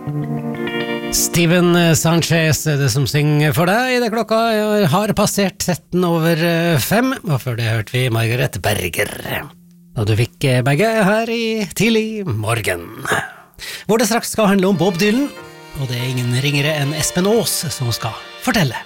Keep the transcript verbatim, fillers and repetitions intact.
Steven Sanchez er det som synger for deg. Det klokka har passert tretten over fem, og før det hørte vi Margaret Berger. Og du fikk begge her i tidlig morgen. Hvor det straks skal handle om Bob Dylan, og det er ingen ringere enn Espen Aas som skal fortelle.